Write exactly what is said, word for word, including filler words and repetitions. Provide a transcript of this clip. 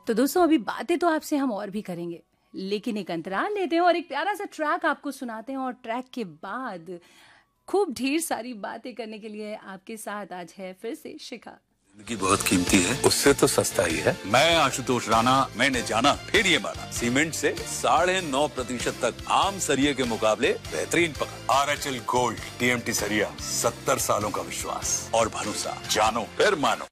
तो दोस्तों अभी बातें तो आपसे हम और भी करेंगे, लेकिन एक अंतराल लेते हैं और एक प्यारा सा ट्रैक आपको सुनाते हैं और ट्रैक के बाद खूब ढेर सारी बातें करने के लिए आपके साथ आज है फिर से शिखा। जिंदगी बहुत कीमती है, उससे तो सस्ता ही है। मैं आशुतोष राणा, मैंने जाना फिर ये माना, सीमेंट से साढ़े नौ प्रतिशत तक आम सरिये के मुकाबले बेहतरीन पकड़। R H L gold TMT सरिया, सत्तर सालों का विश्वास और भरोसा, जानो फिर मानो।